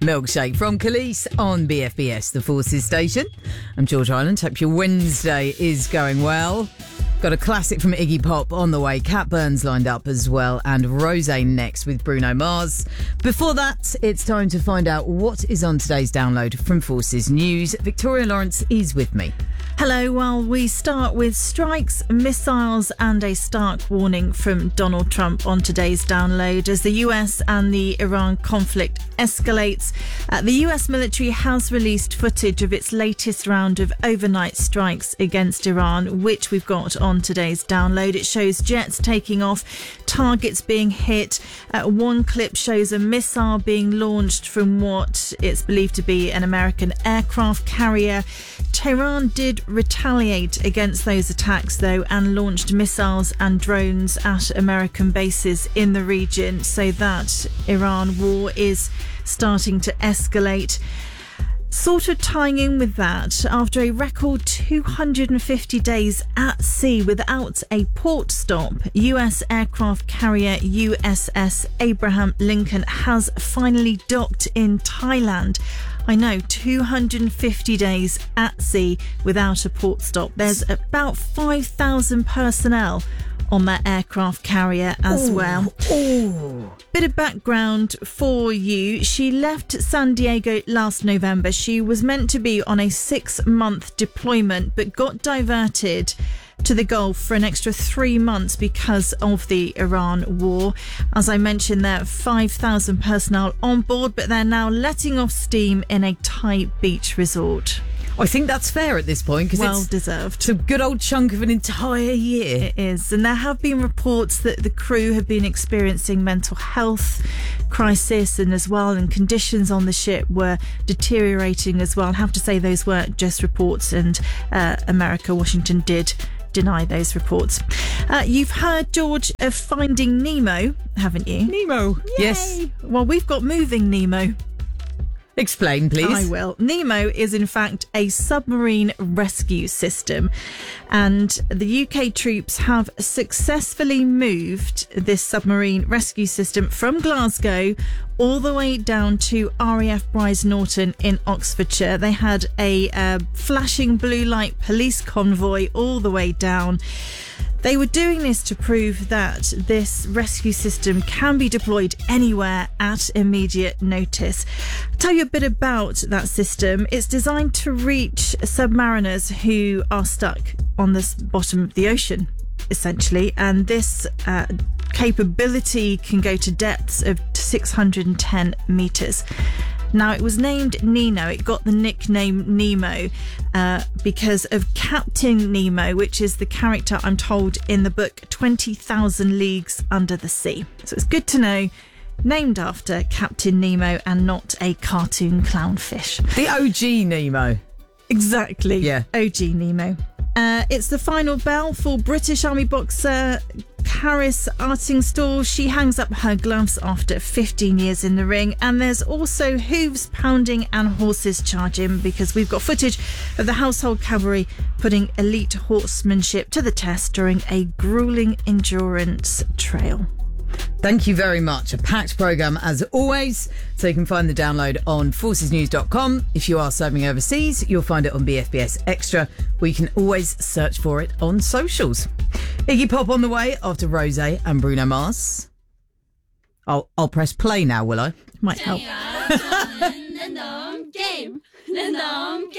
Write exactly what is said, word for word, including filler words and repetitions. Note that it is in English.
Milkshake from Khalees on B F B S, the Forces station. I'm George Island. Hope your Wednesday is going well. Got a classic from Iggy Pop on the way. Cat Burns lined up as well, and Rosé next with Bruno Mars. Before that, it's time to find out what is on today's download from Forces News. Victoria Lawrence is with me. Hello, well, we start with strikes, missiles and a stark warning from Donald Trump on today's download as the U S and the Iran conflict escalates. Uh, the U S military has released footage of its latest round of overnight strikes against Iran, which we've got on today's download. It shows jets taking off, targets being hit. Uh, one clip shows a missile being launched from what it's believed to be an American aircraft carrier. Tehran did retaliate against those attacks, though, and launched missiles and drones at American bases in the region, so that Iran war is starting to escalate. Sort of tying in with that, after a record two hundred fifty days at sea without a port stop, U S aircraft carrier U S S Abraham Lincoln has finally docked in Thailand. I know, two hundred fifty days at sea without a port stop. There's about five thousand personnel on that aircraft carrier as ooh, well. Ooh. Bit of background for you. She left San Diego last November. She was meant to be on a six-month deployment, but got diverted to the Gulf for an extra three months because of the Iran war. As I mentioned, there are five thousand personnel on board, but they're now letting off steam in a Thai beach resort. I think that's fair at this point, because well it's deserved. It's a good old chunk of an entire year. It is, and there have been reports that the crew have been experiencing mental health crisis, and as well, and conditions on the ship were deteriorating as well. I have to say those weren't just reports, and uh, America, Washington did deny those reports. Uh, you've heard, George, of Finding Nemo, haven't you? Nemo, Yay. Yes. Well, we've got Moving Nemo. Explain, please. I will. Nemo is in fact a submarine rescue system, and the U K troops have successfully moved this submarine rescue system from Glasgow all the way down to R A F Brize Norton in Oxfordshire. They had a uh, flashing blue light police convoy all the way down. They were doing this to prove that this rescue system can be deployed anywhere at immediate notice. I'll tell you a bit about that system. It's designed to reach submariners who are stuck on the bottom of the ocean, essentially, and this uh, capability can go to depths of six hundred ten metres. Now, it was named Nemo. It got the nickname Nemo uh, because of Captain Nemo, which is the character, I'm told, in the book twenty thousand Leagues Under the Sea. So it's good to know, named after Captain Nemo and not a cartoon clownfish. The O G Nemo. Exactly. Yeah. O G Nemo. Uh, it's the final bell for British Army boxer Karis Artingstall. She hangs up her gloves after fifteen years in the ring. And there's also hooves pounding and horses charging, because we've got footage of the Household Cavalry putting elite horsemanship to the test during a grueling endurance trail. Thank you very much. A packed programme as always. So you can find the download on forces news dot com. If you are serving overseas, you'll find it on B F B S Extra, where you can always search for it on socials. Iggy Pop on the way after Rosé and Bruno Mars. I'll, I'll press play now, will I? Might help.